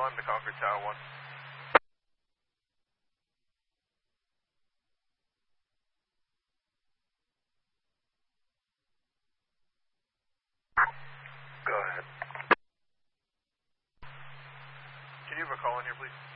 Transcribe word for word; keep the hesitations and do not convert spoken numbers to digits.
one to Concord Tower one. Go ahead. Can you have a call in here, please?